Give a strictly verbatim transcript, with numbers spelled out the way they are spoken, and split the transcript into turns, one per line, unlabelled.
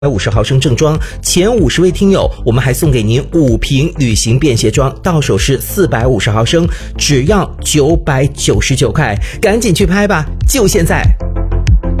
百五十毫升正装，前五十位听友，我们还送给您五瓶旅行便携装，到手是四百五十毫升，只要九百九十九块，赶紧去拍吧，就现在！